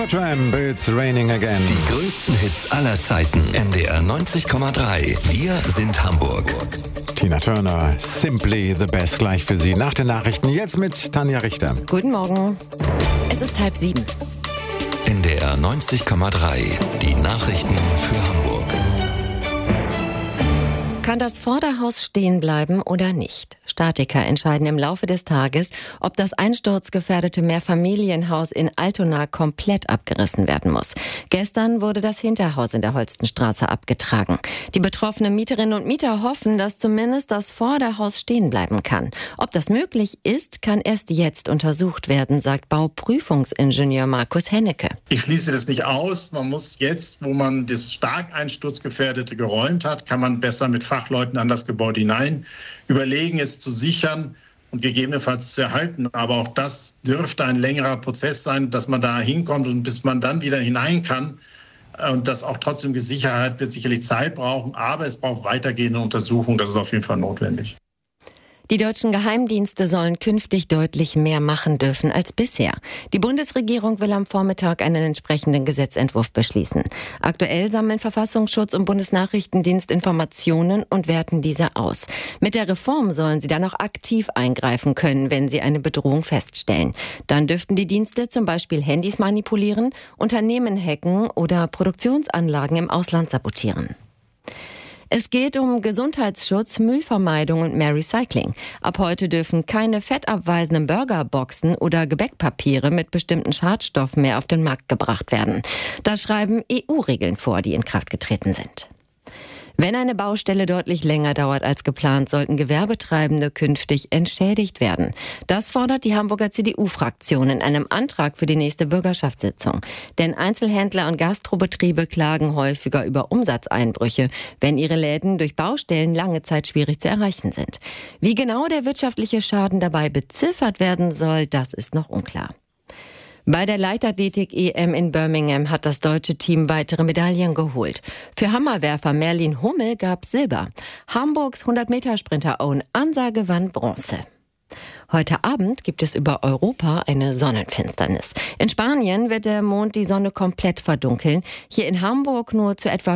Tramp, It's Raining Again. Die größten Hits aller Zeiten. NDR 90,3. Wir sind Hamburg. Tina Turner, Simply the Best, gleich für Sie. Nach den Nachrichten jetzt mit Tanja Richter. Guten Morgen. Es ist 6:30. NDR 90,3. Die Nachrichten für Hamburg. Kann das Vorderhaus stehen bleiben oder nicht? Statiker entscheiden im Laufe des Tages, ob das einsturzgefährdete Mehrfamilienhaus in Altona komplett abgerissen werden muss. Gestern wurde das Hinterhaus in der Holstenstraße abgetragen. Die betroffenen Mieterinnen und Mieter hoffen, dass zumindest das Vorderhaus stehen bleiben kann. Ob das möglich ist, kann erst jetzt untersucht werden, sagt Bauprüfungsingenieur Markus Hennecke. Ich schließe das nicht aus. Man muss jetzt, wo man das stark einsturzgefährdete geräumt hat, kann man besser mit Fachleuten an das Gebäude hinein überlegen, es zu sichern und gegebenenfalls zu erhalten. Aber auch das dürfte ein längerer Prozess sein, dass man da hinkommt und bis man dann wieder hinein kann. Und das auch trotzdem gesichert wird sicherlich Zeit brauchen, aber es braucht weitergehende Untersuchungen. Das ist auf jeden Fall notwendig. Die deutschen Geheimdienste sollen künftig deutlich mehr machen dürfen als bisher. Die Bundesregierung will am Vormittag einen entsprechenden Gesetzentwurf beschließen. Aktuell sammeln Verfassungsschutz und Bundesnachrichtendienst Informationen und werten diese aus. Mit der Reform sollen sie dann auch aktiv eingreifen können, wenn sie eine Bedrohung feststellen. Dann dürften die Dienste zum Beispiel Handys manipulieren, Unternehmen hacken oder Produktionsanlagen im Ausland sabotieren. Es geht um Gesundheitsschutz, Müllvermeidung und mehr Recycling. Ab heute dürfen keine fettabweisenden Burgerboxen oder Gebäckpapiere mit bestimmten Schadstoffen mehr auf den Markt gebracht werden. Da schreiben EU-Regeln vor, die in Kraft getreten sind. Wenn eine Baustelle deutlich länger dauert als geplant, sollten Gewerbetreibende künftig entschädigt werden. Das fordert die Hamburger CDU-Fraktion in einem Antrag für die nächste Bürgerschaftssitzung. Denn Einzelhändler und Gastrobetriebe klagen häufiger über Umsatzeinbrüche, wenn ihre Läden durch Baustellen lange Zeit schwierig zu erreichen sind. Wie genau der wirtschaftliche Schaden dabei beziffert werden soll, das ist noch unklar. Bei der Leichtathletik-EM in Birmingham hat das deutsche Team weitere Medaillen geholt. Für Hammerwerfer Merlin Hummel gab Silber. Hamburgs 100-Meter-Sprinter Owen Ansa gewann Bronze. Heute Abend gibt es über Europa eine Sonnenfinsternis. In Spanien wird der Mond die Sonne komplett verdunkeln. Hier in Hamburg nur zu etwa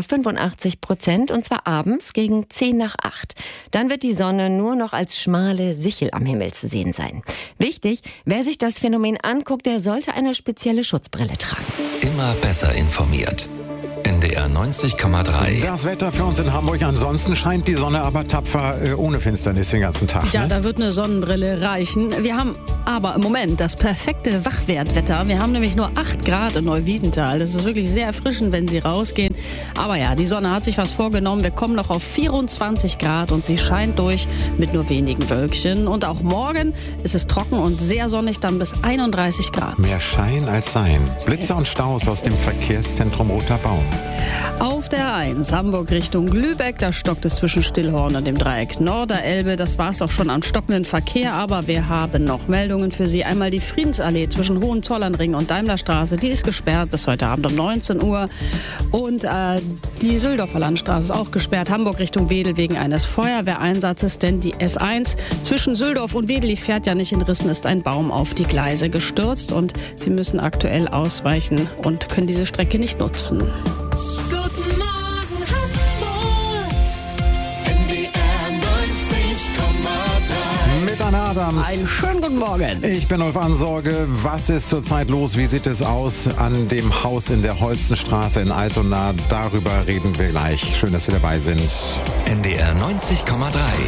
85%, und zwar abends gegen 7:50. Dann wird die Sonne nur noch als schmale Sichel am Himmel zu sehen sein. Wichtig, wer sich das Phänomen anguckt, der sollte eine spezielle Schutzbrille tragen. Immer besser informiert. NDR 90,3. Das Wetter für uns in Hamburg. Ansonsten scheint die Sonne aber tapfer ohne Finsternis den ganzen Tag. Ja, Ne? da wird eine Sonnenbrille reichen. Wir haben aber im Moment das perfekte Wachwertwetter. Wir haben nämlich nur 8 Grad in Neuwiedental. Das ist wirklich sehr erfrischend, wenn Sie rausgehen. Aber ja, die Sonne hat sich was vorgenommen. Wir kommen noch auf 24 Grad und sie scheint durch mit nur wenigen Wölkchen. Und auch morgen ist es trocken und sehr sonnig, dann bis 31 Grad. Mehr Schein als Sein. Blitze und Staus aus dem Verkehrszentrum Roter Baum. Auf der 1 Hamburg Richtung Lübeck, da stockt es zwischen Stillhorn und dem Dreieck Norderelbe. Das war es auch schon am stockenden Verkehr, aber wir haben noch Meldungen für Sie. Einmal die Friedensallee zwischen Hohenzollernring und Daimlerstraße, die ist gesperrt bis heute Abend um 19 Uhr. Und die Süldorfer Landstraße ist auch gesperrt, Hamburg Richtung Wedel wegen eines Feuerwehreinsatzes, denn die S1 zwischen Süldorf und Wedel, die fährt ja nicht in Rissen, ist ein Baum auf die Gleise gestürzt und Sie müssen aktuell ausweichen und können diese Strecke nicht nutzen. Guten Morgen Hamburg, NDR 90,3. Mit Anna Adams. Einen schönen guten Morgen. Ich bin Ulf Ansorge. Was ist zurzeit los? Wie sieht es aus an dem Haus in der Holstenstraße in Altona? Darüber reden wir gleich. Schön, dass Sie dabei sind. NDR 90,3.